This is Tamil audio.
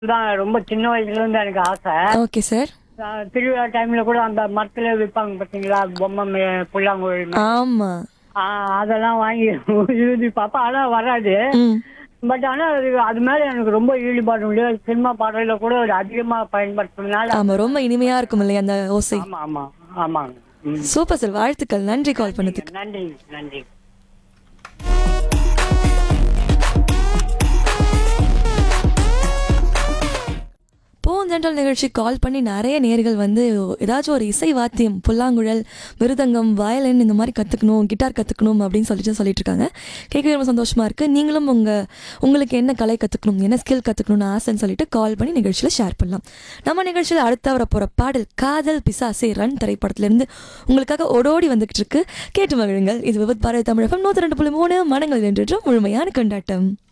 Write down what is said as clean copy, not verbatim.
தான் ரொம்ப சின்ன வயசுல இருந்து எனக்கு ஆசை. Okay sir. திருவிழா டைம்ல கூட அந்த மரத்துல விற்பாங்க பாத்தீங்களா, பொம்மை புல்லாங்குழல். ஆமா. அதெல்லாம் வாங்கி எழுதி பார்ப்பேன். ஆனா வராது. ம். பட் ஆனா அது மேல எனக்கு ரொம்ப ஈடுபாடு உண்டு. சினிமா பாடல கூட அது அதிகமா பயன்படுத்துறதுனால. ஆமா, ரொம்ப இனிமையா இருக்கும் இல்லையா அந்த ஓசை. ஆமா ஆமா ஆமாங்க. ம். சூப்பர் சார், வாழ்த்துக்கள், நன்றி கால் பண்ணதுக்கு. நன்றி நன்றி. பூந்தென்றல் நிகழ்ச்சி கால் பண்ணி நிறைய நேர்கள் வந்து ஏதாச்சும் ஒரு இசை வாத்தியம், புல்லாங்குழல், மிருதங்கம், வயலின் இந்த மாதிரி கற்றுக்கணும், கிட்டார் கற்றுக்கணும் அப்படின்னு சொல்லிட்டு இருக்காங்க. கேட்கவே ரொம்ப சந்தோஷமாக இருக்குது. நீங்களும் உங்களுக்கு என்ன கலை கற்றுக்கணும், என்ன ஸ்கில் கற்றுக்கணும்னு ஆசைன்னு சொல்லிட்டு கால் பண்ணி நிகழ்ச்சியில் ஷேர் பண்ணலாம். நம்ம நிகழ்ச்சியில் அடுத்த வர போகிற பாடல் காதல் பிசாசே ரன் திரைப்படத்திலேருந்து உங்களுக்காக ஓடோடி வந்துகிட்டு இருக்கு. கேட்டு மகிழுங்கள். இது விபத் பாரதி தமிழகம் 102.3 மனங்களில் என்றும் முழுமையான கொண்டாட்டம்.